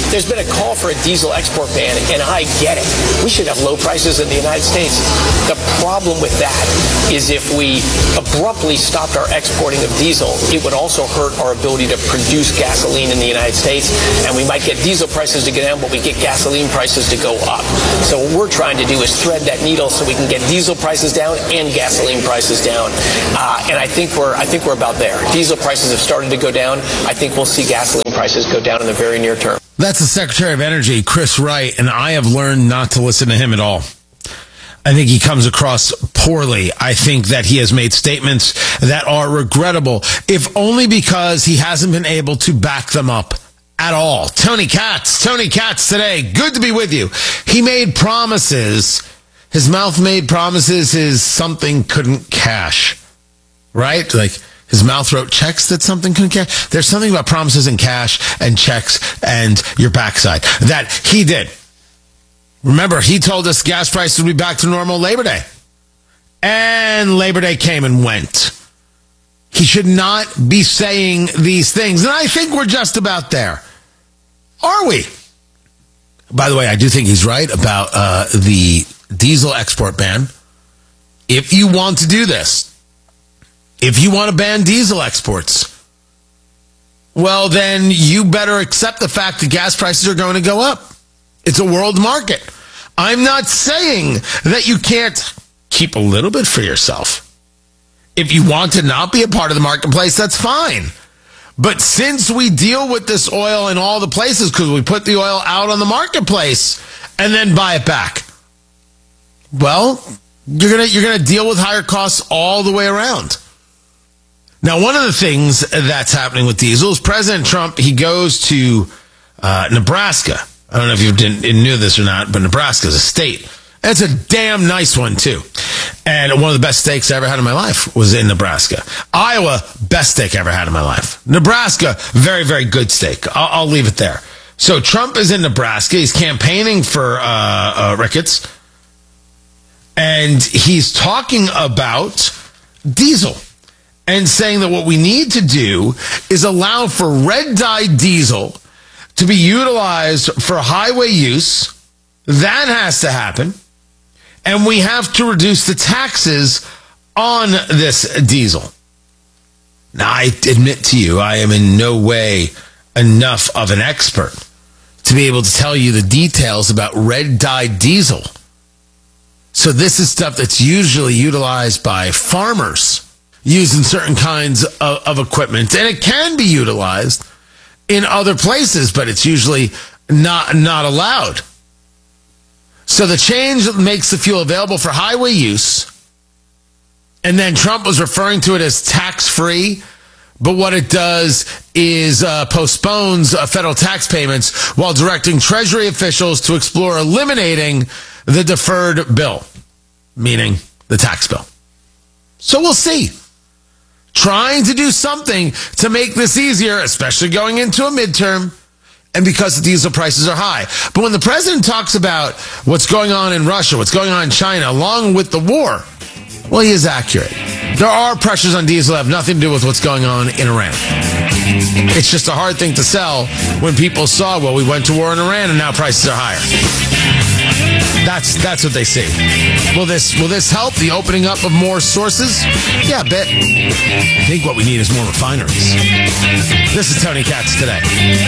There's been a call for a diesel export ban, and I get it. We should have low prices in the United States. The problem with that is if we abruptly stopped our exporting of diesel, it would also hurt our ability to produce gasoline in the United States, and we might get diesel prices to go down, but we get gasoline prices to go up. So what we're trying to do is thread that needle so we can get diesel prices down and gasoline prices down. And I think we're about there. Diesel prices have started to go down. I think we'll see gasoline prices go down in the very near term. That's the Secretary of Energy, Chris Wright, and I have learned not to listen to him at all. I think he comes across poorly. I think that he has made statements that are regrettable, if only because he hasn't been able to back them up at all. Tony Katz today. Good to be with you. He made promises. His mouth made promises his something couldn't cash. Right? Like his mouth wrote checks that something couldn't cash. There's something about promises and cash and checks and your backside that he did. Remember, he told us gas prices would be back to normal Labor Day. And Labor Day came and went. He should not be saying these things. And I think we're just about there. Are we? By the way, I do think he's right about the diesel export ban. If you want to do this, if you want to ban diesel exports, well, then you better accept the fact that gas prices are going to go up. It's a world market. I'm not saying that you can't keep a little bit for yourself. If you want to not be a part of the marketplace, that's fine. But since we deal with this oil in all the places because we put the oil out on the marketplace and then buy it back, well, you're gonna deal with higher costs all the way around. Now, one of the things that's happening with diesel is President Trump, he goes to Nebraska. I don't know if you knew this or not, but Nebraska is a state. And it's a damn nice one, too. And one of the best steaks I ever had in my life was in Nebraska. Iowa, best steak I ever had in my life. Nebraska, very, very good steak. I'll leave it there. So Trump is in Nebraska. He's campaigning for Ricketts. And he's talking about diesel and saying that what we need to do is allow for red-dye diesel to be utilized for highway use. That has to happen. And we have to reduce the taxes on this diesel. Now, I admit to you, I am in no way enough of an expert to be able to tell you the details about red-dyed diesel. So this is stuff that's usually utilized by farmers using certain kinds of equipment. And it can be utilized in other places, but it's usually not allowed. So the change makes the fuel available for highway use. And then Trump was referring to it as tax-free. But what it does is postpones federal tax payments while directing Treasury officials to explore eliminating the deferred bill, meaning the tax bill. So we'll see. Trying to do something to make this easier, especially going into a midterm, and because the diesel prices are high. But when the president talks about what's going on in Russia, what's going on in China, along with the war, well, he is accurate. There are pressures on diesel that have nothing to do with what's going on in Iran. It's just a hard thing to sell when people saw, well, we went to war in Iran and now prices are higher. That's what they see. Will this help the opening up of more sources? Yeah, I bet. I think what we need is more refineries. This is Tony Katz today.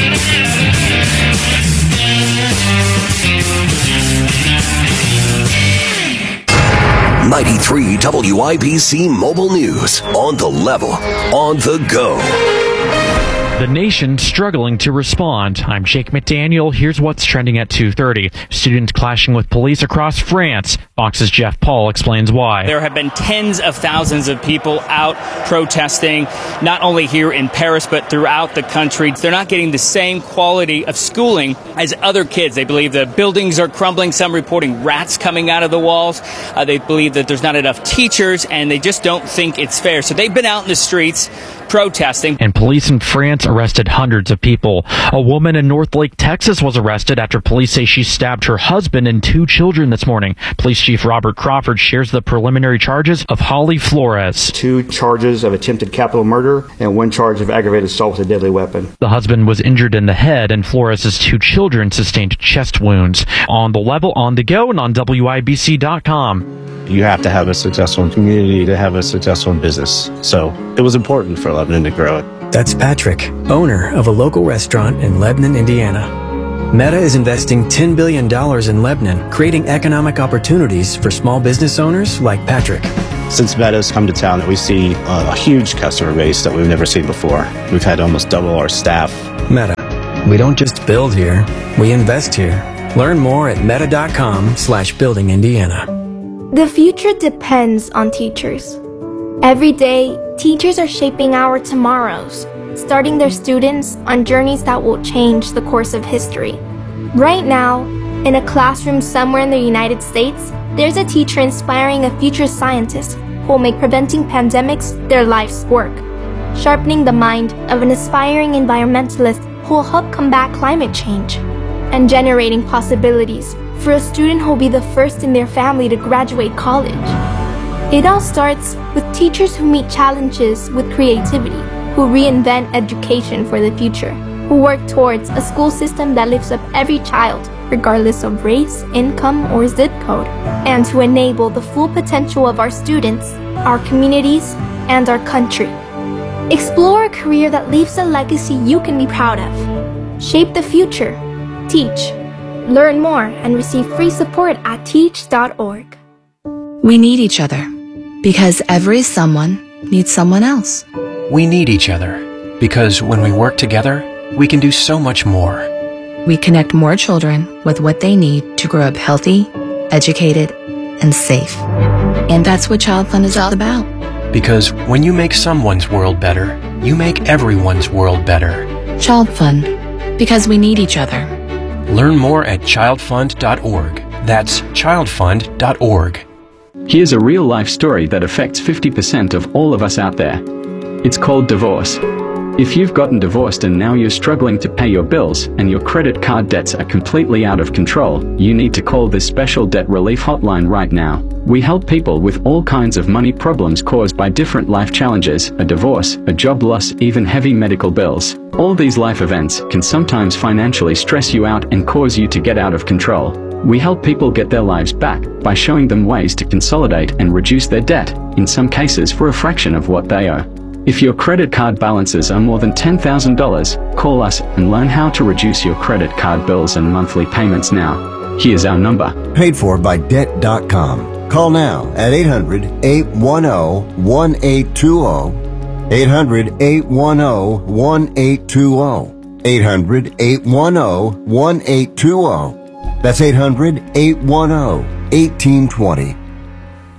'93 WIBC Mobile News. On the level, on the go. The nation struggling to respond. I'm Jake McDaniel. Here's what's trending at 2:30. Students clashing with police across France. Fox's Jeff Paul explains why. There have been tens of thousands of people out protesting, not only here in Paris, but throughout the country. They're not getting the same quality of schooling as other kids. They believe the buildings are crumbling, some reporting rats coming out of the walls. They believe that there's not enough teachers, and they just don't think it's fair. So they've been out in the streets protesting. And police in France arrested hundreds of people. A woman in Northlake, Texas was arrested after police say she stabbed her husband and 2 children this morning. Police Chief Robert Crawford shares the preliminary charges of Holly Flores. 2 charges of attempted capital murder and 1 charge of aggravated assault with a deadly weapon. The husband was injured in the head, and Flores' 2 children sustained chest wounds. On the level, on the go, and on WIBC.com. You have to have a successful community to have a successful business. So it was important for Lebanon to grow it. That's Patrick, owner of a local restaurant in Lebanon, Indiana. Meta is investing $10 billion in Lebanon, creating economic opportunities for small business owners like Patrick. Since Meta's come to town, we see a huge customer base that we've never seen before. We've had almost double our staff. Meta. We don't just build here, we invest here. Learn more at meta.com/buildingindiana. The future depends on teachers. Every day, teachers are shaping our tomorrows, starting their students on journeys that will change the course of history. Right now, in a classroom somewhere in the United States, there's a teacher inspiring a future scientist who will make preventing pandemics their life's work, sharpening the mind of an aspiring environmentalist who will help combat climate change, and generating possibilities for a student who will be the first in their family to graduate college. It all starts with teachers who meet challenges with creativity, who reinvent education for the future, who work towards a school system that lifts up every child, regardless of race, income, or zip code, and to enable the full potential of our students, our communities, and our country. Explore a career that leaves a legacy you can be proud of. Shape the future. Teach. Learn more and receive free support at teach.org. We need each other because every someone needs someone else. We need each other because when we work together, we can do so much more. We connect more children with what they need to grow up healthy, educated, and safe. And that's what Child Fund is all about. Because when you make someone's world better, you make everyone's world better. Child Fund, because we need each other. Learn more at childfund.org. That's childfund.org. Here's a real-life story that affects 50% of all of us out there. It's called divorce. If you've gotten divorced and now you're struggling to pay your bills and your credit card debts are completely out of control, you need to call this special debt relief hotline right now. We help people with all kinds of money problems caused by different life challenges, a divorce, a job loss, even heavy medical bills. All these life events can sometimes financially stress you out and cause you to get out of control. We help people get their lives back by showing them ways to consolidate and reduce their debt, in some cases for a fraction of what they owe. If your credit card balances are more than $10,000, call us and learn how to reduce your credit card bills and monthly payments now. Here's our number. Paid for by Debt.com. Call now at 800-810-1820. 800-810-1820. 800-810-1820. That's 800-810-1820.